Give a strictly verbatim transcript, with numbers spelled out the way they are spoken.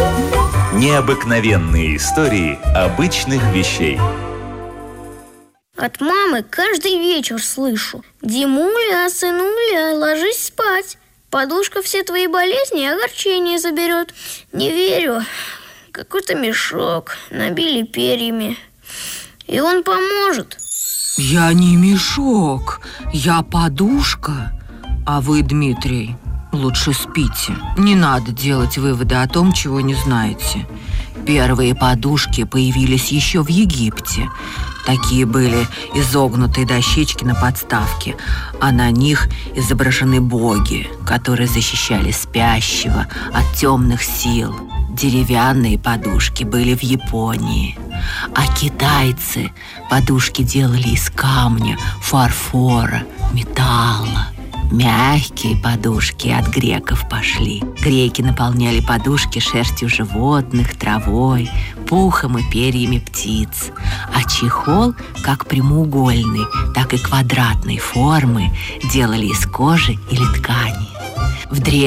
Необыкновенные истории обычных вещей. От мамы каждый вечер слышу: Димуля, сынуля, ложись спать. Подушка все твои болезни и огорчения заберет. Не верю. Какой-то мешок набили перьями, и он поможет. Я не мешок, я подушка. А вы, Дмитрий, лучше спите. Не надо делать выводы о том, чего не знаете. Первые подушки появились еще в Египте. Такие были изогнутые дощечки на подставке, а на них изображены боги, которые защищали спящего от темных сил. Деревянные подушки были в Японии, а китайцы подушки делали из камня, фарфора, металла. Мягкие подушки от греков пошли. Греки наполняли подушки шерстью животных, травой, пухом и перьями птиц. А чехол, как прямоугольной, так и квадратной формы, делали из кожи или ткани. В древнем